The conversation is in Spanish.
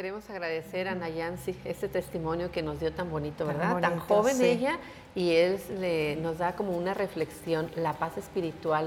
queremos agradecer a Nayansi este testimonio que nos dio tan bonito, Tan ¿verdad? Tan bonito, joven sí. ella, y él nos da como una reflexión, la paz espiritual